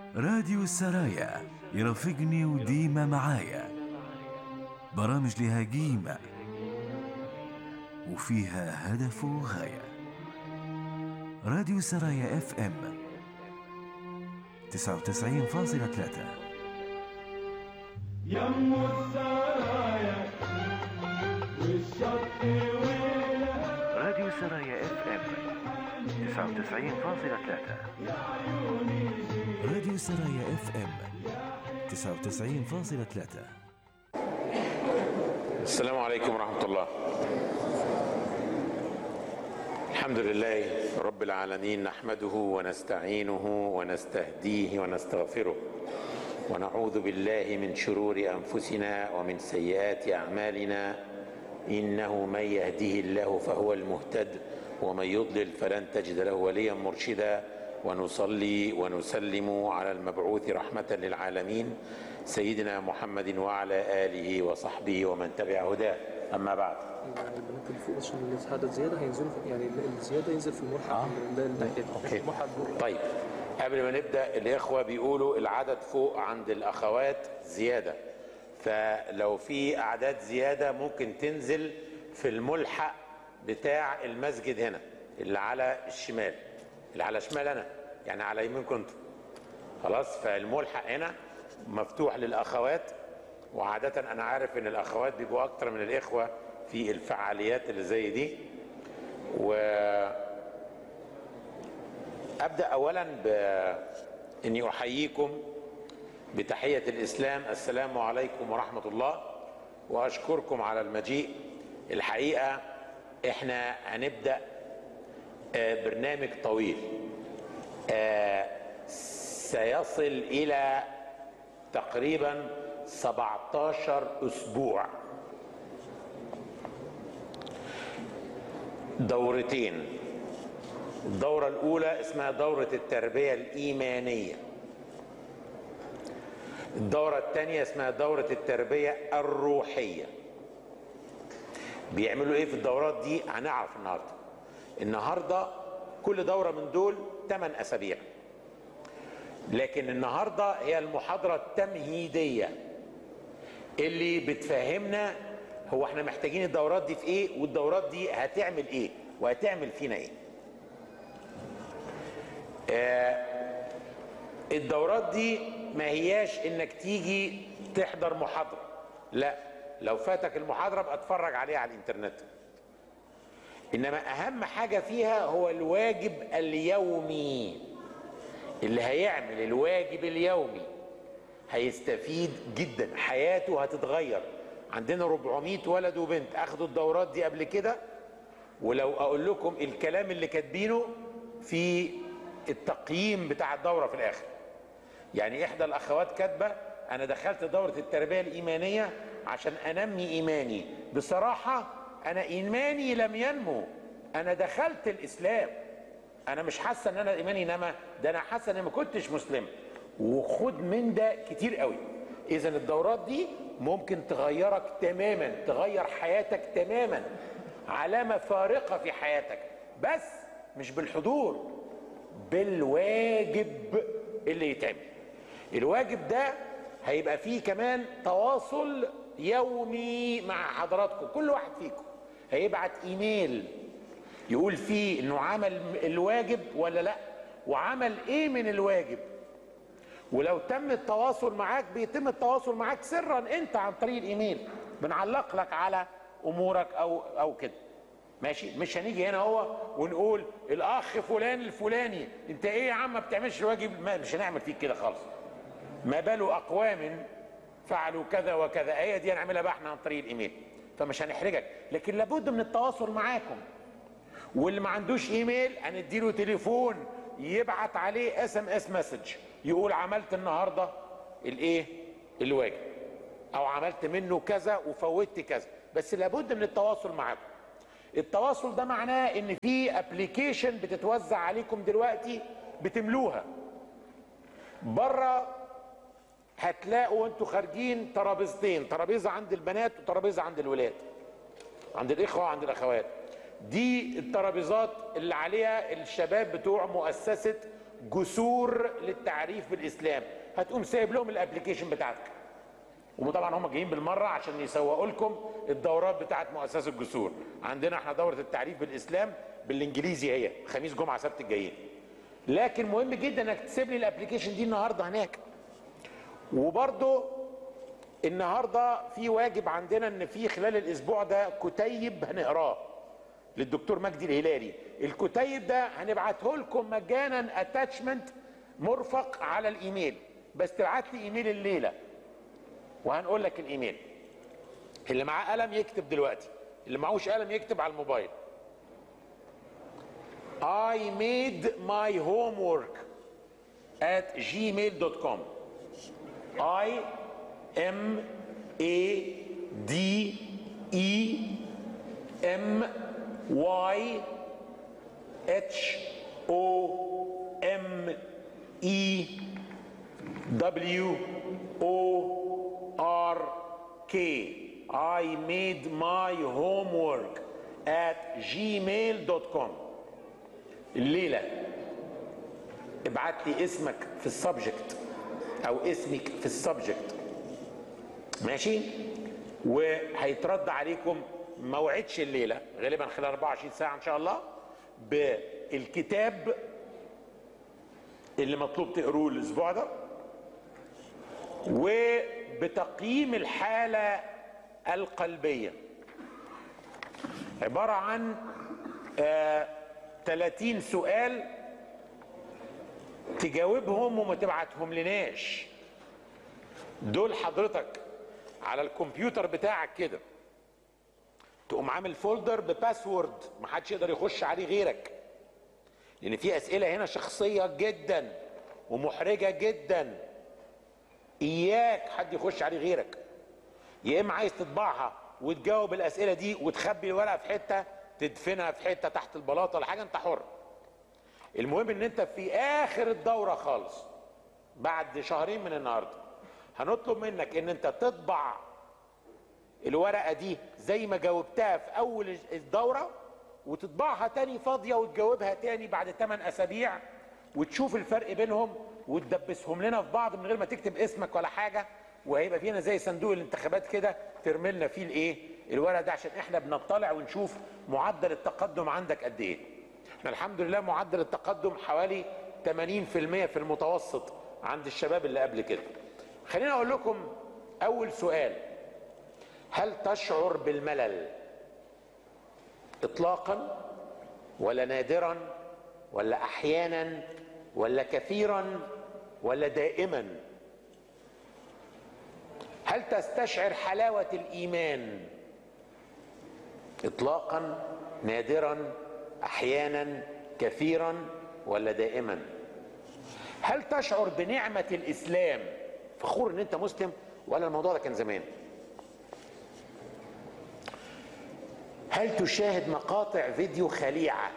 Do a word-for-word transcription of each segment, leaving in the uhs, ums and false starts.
راديو السرايا يرافقني وديما معايا، برامج لها قيمة وفيها هدف وغاية. راديو السرايا اف ام تسعة وتسعين فاصلة ثلاثة. يم السرايا والشط ويلها. راديو السرايا اف ام تسعة وتسعين فاصلة ثلاثة. راديو السرايا اف ام تسعة وتسعين فاصلة ثلاثة. السلام عليكم ورحمة الله. الحمد لله رب العالمين، نحمده ونستعينه ونستهديه ونستغفره، ونعوذ بالله من شرور أنفسنا ومن سيئات أعمالنا، إنه من يهده الله فهو المهتد، ومن يضلل فلن تجد له وليا مرشدا. ونصلي ونسلم على المبعوث رحمة للعالمين سيدنا محمد وعلى آله وصحبه ومن تبع هداه. أما بعد، البنات اللي فوق عشان هذا الزياده هينزلوا في يعني الزياده ينزل في الملحق. آه. اوكي. طيب، قبل ما نبدأ، الإخوة بيقولوا العدد فوق عند الأخوات زيادة، فلو في أعداد زيادة ممكن تنزل في الملحق بتاع المسجد هنا اللي على الشمال، اللي على شمال أنا يعني على يمينكم انتوا. خلاص، فالملحق هنا مفتوح للأخوات، وعادة أنا عارف إن الأخوات بيبقوا أكتر من الإخوة في الفعاليات اللي زي دي. وأبدأ أولا بإني أحييكم بتحية الإسلام، السلام عليكم ورحمة الله، وأشكركم على المجيء. الحقيقة إحنا هنبدأ برنامج طويل سيصل إلى تقريبا سبعة عشر أسبوع، دورتين. الدورة الأولى اسمها دورة التربية الإيمانية، الدورة الثانية اسمها دورة التربية الروحية. بيعملوا ايه في الدورات دي؟ هنعرف النهاردة. النهاردة كل دورة من دول ثمانية أسابيع، لكن النهاردة هي المحاضرة التمهيدية اللي بتفهمنا هو احنا محتاجين الدورات دي في ايه، والدورات دي هتعمل ايه وهتعمل فينا ايه. آه الدورات دي ما هياش انك تيجي تحضر محاضرة، لا، لو فاتك المحاضرة بقى اتفرج عليها على الانترنت. انما اهم حاجة فيها هو الواجب اليومي. اللي هيعمل الواجب اليومي هيستفيد جدا، حياته هتتغير. عندنا أربعمائة ولد وبنت اخدوا الدورات دي قبل كده، ولو اقول لكم الكلام اللي كاتبينه في التقييم بتاع الدورة في الاخر. يعني احدى الاخوات كاتبة: انا دخلت دورة التربية الايمانية عشان انمي ايماني. بصراحة انا ايماني لم ينمو، انا دخلت الاسلام، انا مش حاسة ان انا ايماني نما، ده انا حاسة ان ما كنتش مسلم. وخد من ده كتير قوي. اذا الدورات دي ممكن تغيرك تماما، تغير حياتك تماما، علامة فارقة في حياتك، بس مش بالحضور، بالواجب اللي يتعمل. الواجب ده هيبقى فيه كمان تواصل يومي مع حضراتكم. كل واحد فيكم هيبعت ايميل يقول فيه انه عمل الواجب ولا لا، وعمل ايه من الواجب. ولو تم التواصل معاك، بيتم التواصل معاك سرا انت عن طريق الايميل، بنعلق لك على امورك او او كده، ماشي. مش هنيجي هنا هو ونقول الاخ فلان الفلاني انت ايه يا عم ما بتعملش الواجب، ما مش هنعمل فيك كده خالص. ما باله اقوام فعلوا كذا وكذا، هي دي هنعملها بقى احنا عن طريق الايميل، فمش هنحرجك. لكن لابد من التواصل معاكم. واللي ما عندوش ايميل هنديله تليفون يبعت عليه اس ام اس مسج، يقول عملت النهارده الايه الواجب، او عملت منه كذا وفوتت كذا. بس لابد من التواصل معاكم. التواصل ده معناه ان في ابليكيشن بتتوزع عليكم دلوقتي بتملوها. بره هتلاقوا وانتوا خارجين ترابيزتين، ترابيزه عند البنات وترابيزه عند الولاد، عند الاخوه وعند الاخوات. دي الترابيزات اللي عليها الشباب بتوع مؤسسه جسور للتعريف بالاسلام، هتقوم سايب لهم الابلكيشن بتاعتك. وطبعا هم جايين بالمره عشان يسوقوا لكم الدورات بتاعت مؤسسه الجسور. عندنا احنا دوره التعريف بالاسلام بالانجليزي، هي خميس جمعه سبت الجايين. لكن مهم جدا انك تسيب لي الابلكيشن دي النهارده هناك. وبرضه النهارده في واجب عندنا ان في خلال الاسبوع ده كتيب هنقراه للدكتور مجدي الهلالي. الكتيب ده هنبعته لكم مجانا اتاتشمنت مرفق على الايميل، بس تبعت لي ايميل الليله وهنقول لك الايميل. اللي معاه قلم يكتب دلوقتي، اللي معهوش قلم يكتب على الموبايل. I made my homework at gmail dot com. I M A D E M Y H O M E W O R K. I made my homework at gmail dot com. الليلة ابعت لي اسمك في السبجكت او اسمك في السبجكت، ماشي؟ وهيترد عليكم موعدش الليلة غالبا خلال أربعة وعشرين ساعة ان شاء الله بالكتاب اللي مطلوب تقروه الاسبوع ده، وبتقييم الحالة القلبية عبارة عن آه ثلاثين سؤال تجاوبهم وما تبعتهم لناش. دول حضرتك على الكمبيوتر بتاعك كده تقوم عامل فولدر بباسورد محدش يقدر يخش عليه غيرك، لان في اسئله هنا شخصيه جدا ومحرجه جدا، اياك حد يخش عليه غيرك. يا اما عايز تطبعها وتجاوب الاسئله دي وتخبي الورقه في حته تدفنها في حته تحت البلاطه ولا حاجه، انت حر. المهم ان انت في اخر الدوره خالص بعد شهرين من النهارده هنطلب منك ان انت تطبع الورقه دي زي ما جاوبتها في اول الدوره، وتطبعها تاني فاضيه وتجاوبها تاني بعد ثمانية اسابيع، وتشوف الفرق بينهم وتدبسهم لنا في بعض من غير ما تكتب اسمك ولا حاجه. وهيبقى فينا زي صندوق الانتخابات كده ترمي لنا فيه الايه الورق ده عشان احنا بنطلع ونشوف معدل التقدم عندك قد ايه. احنا الحمد لله معدل التقدم حوالي ثمانين بالمئة في المتوسط عند الشباب اللي قبل كده. خليني اقول لكم اول سؤال: هل تشعر بالملل اطلاقا ولا نادرا ولا احيانا ولا كثيرا ولا دائما؟ هل تستشعر حلاوة الايمان اطلاقا نادرا احيانا كثيرا ولا دائما؟ هل تشعر بنعمة الاسلام فخور ان انت مسلم ولا الموضوع ده كان زمان؟ هل تشاهد مقاطع فيديو خليعة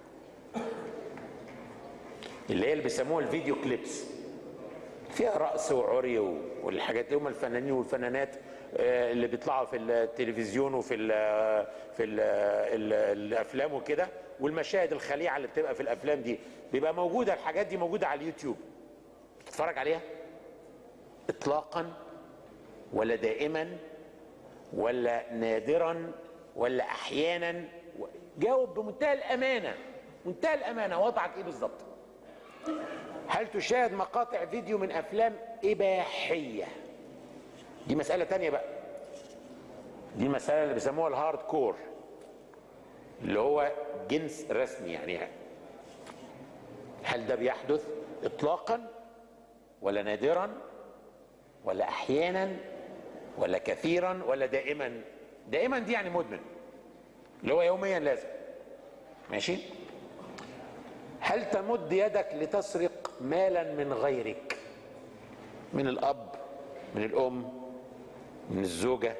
اللي هي اللي بيسموها الفيديو كليبس فيها رقص وعري والحاجات دي، هم الفنانين والفنانات اللي بيطلعوا في التلفزيون وفي ال في ال ال الافلام وكده، والمشاهد الخليعة اللي بتبقى في الافلام دي بيبقى موجودة، الحاجات دي موجودة على اليوتيوب تتفرج عليها اطلاقا ولا دائما ولا نادرا ولا احيانا؟ جاوب بمنتهى الامانه، منتهى الامانه وضعك ايه بالظبط؟ هل تشاهد مقاطع فيديو من افلام اباحيه؟ دي مساله تانية بقى، دي مساله اللي بيسموها الهارد كور اللي هو جنس رسمي يعني. هل ده بيحدث اطلاقا ولا نادرا ولا احيانا ولا كثيرا ولا دائما؟ دائما دي يعني مدمن اللي هو يوميا لازم، ماشي؟ هل تمد يدك لتسرق مالا من غيرك، من الاب من الام من الزوجه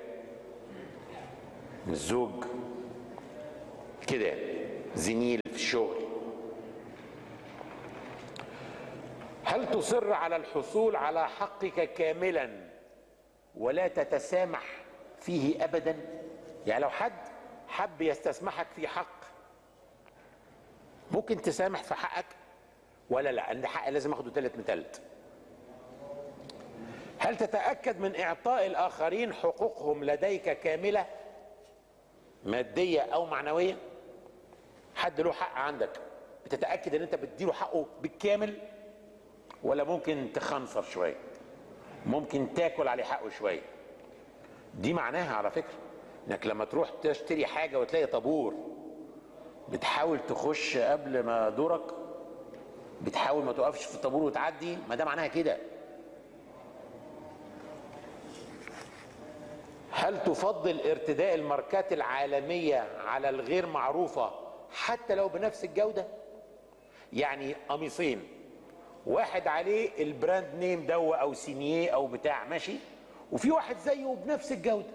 من الزوج كده، زميل في الشغل؟ هل تصر على الحصول على حقك كاملا ولا تتسامح فيه ابدا؟ يعني لو حد حب يستسمحك في حق ممكن تسامح في حقك ولا لا؟ عندي حق لازم اخده تالت متلت. هل تتأكد من إعطاء الآخرين حقوقهم لديك كاملة مادية أو معنوية؟ حد له حق عندك بتتأكد إن أنت بتديله حقه بالكامل، ولا ممكن تخنصر شوية، ممكن تاكل عليه حقه شوية؟ دي معناها على فكرة إنك لما تروح تشتري حاجة وتلاقي طابور بتحاول تخش قبل ما دورك، بتحاول ما تقفش في الطابور وتعدي، ما ده معناها كده. هل تفضل ارتداء الماركات العالمية على الغير معروفة حتى لو بنفس الجودة؟ يعني قميصين، واحد عليه البراند نيم دو او سينيه او بتاع ماشي، وفي واحد زيه بنفس الجودة،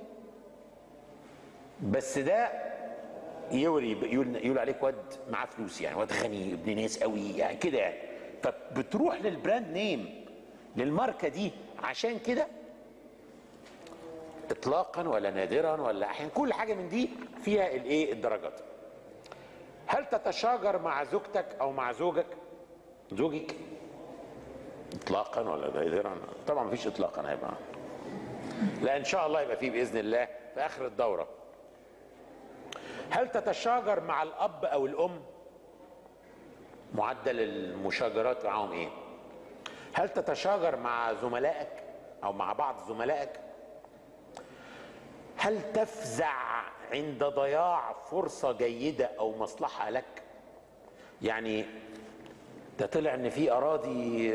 بس ده يوري يقول, يقول عليك واد معاه فلوس، يعني واد غني ابن ناس قوي يعني كده يعني، فبتروح للبراند نيم للماركة دي عشان كده اطلاقا ولا نادرا ولا احيانا، كل حاجه من دي فيها الايه الدرجات. هل تتشاجر مع زوجتك او مع زوجك زوجك اطلاقا ولا نادرا؟ طبعا مفيش اطلاقا، هيبقى لا ان شاء الله يبقى فيه باذن الله في اخر الدوره. هل تتشاجر مع الاب او الام؟ معدل المشاجرات معاهم ايه؟ هل تتشاجر مع زملائك او مع بعض زملائك؟ هل تفزع عند ضياع فرصة جيدة أو مصلحة لك؟ يعني ده طلع إن في أراضي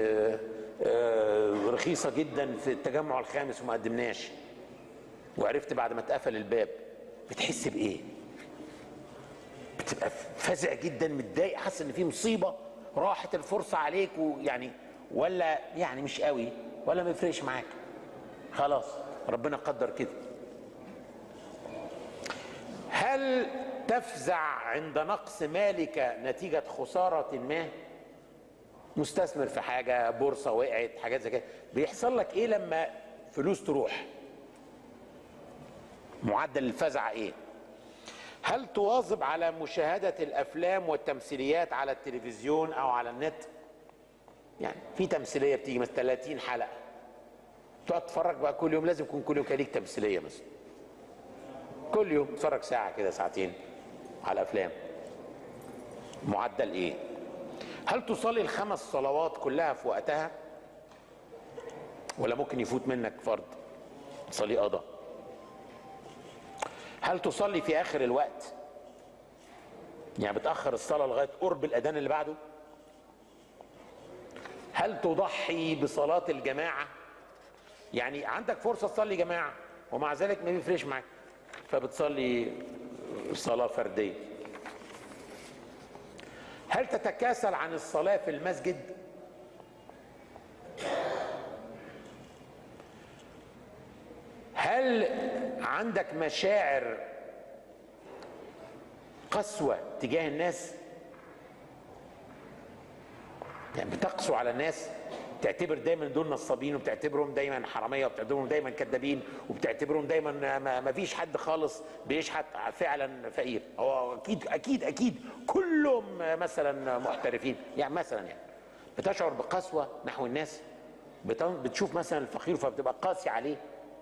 رخيصة جدا في التجمع الخامس وما قدمناش، وعرفت بعد ما اتقفل الباب، بتحس بإيه؟ بتبقى فزع جدا، متضايق، حاسس إن في مصيبة راحت الفرصة عليك، ويعني ولا يعني مش قوي، ولا ما يفرقش معاك، خلاص ربنا قدر كده. هل تفزع عند نقص مالك نتيجة خسارة ما؟ مستثمر في حاجة، بورصة وقعت، حاجات زي كده، بيحصل لك ايه لما فلوس تروح؟ معدل الفزع ايه؟ هل تواظب على مشاهدة الافلام والتمثيليات على التلفزيون او على النت؟ يعني في تمثيلية بتيجي مثلا ثلاثين حلقة، تقعد تتفرج بقى كل يوم، لازم يكون كل يوم كليك تمثيلية مثلا، كل يوم تتفرج ساعة كده ساعتين على أفلام. معدل إيه؟ هل تصلي الخمس صلوات كلها في وقتها؟ ولا ممكن يفوت منك فرض تصلي قضاء؟ هل تصلي في آخر الوقت؟ يعني بتأخر الصلاة لغاية قرب الأذان اللي بعده؟ هل تضحي بصلاة الجماعة؟ يعني عندك فرصة تصلي جماعة ومع ذلك ما بيفرقش معاك، فبتصلي صلاة فردية. هل تتكاسل عن الصلاة في المسجد؟ هل عندك مشاعر قسوة تجاه الناس؟ يعني بتقسو على الناس، بتعتبر دايما دول نصابين، وبتعتبرهم دايما حراميه، وبتعتبرهم دايما كذابين، وبتعتبرهم دايما ما فيش حد خالص بيشحت فعلا فقير. هو اكيد اكيد اكيد كلهم مثلا محترفين، يعني مثلا يعني بتشعر بقسوه نحو الناس، بتشوف مثلا الفقير فبتبقى قاسي عليه.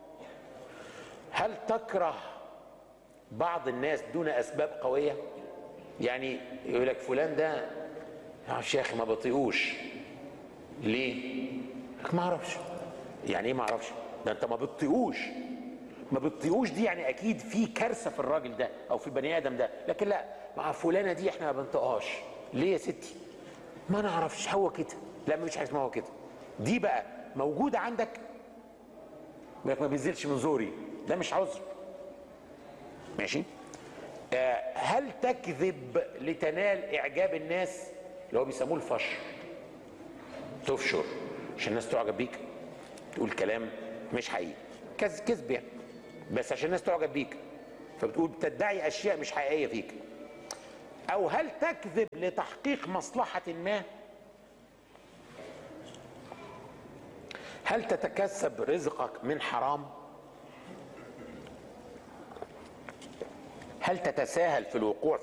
هل تكره بعض الناس دون اسباب قويه؟ يعني يقول لك فلان ده يا شيخ ما بطيقوش، ليه؟ ما اعرفش. يعني ايه ما اعرفش؟ ده انت ما بتطيقوش. ما بتطيقوش دي يعني اكيد في كارثه في الراجل ده او في البني ادم ده، لكن لا مع فلانه دي احنا ما بنطقهاش. ليه يا ستي؟ ما نعرفش، هو كده. لا مفيش حاجه اسمها هو كده. دي بقى موجوده عندك، ما بينزلش من زوري، ده مش عذر. ماشي؟ آه هل تكذب لتنال اعجاب الناس؟ اللي هو بيسموه الفشر. تفشر عشان الناس تعجب بيك، تقول كلام مش حقيقي، كذب يعني، بس عشان الناس تعجب بيك فبتقول بتدعي اشياء مش حقيقيه فيك. او هل تكذب لتحقيق مصلحه ما؟ هل تتكسب رزقك من حرام؟ هل تتساهل في الوقوع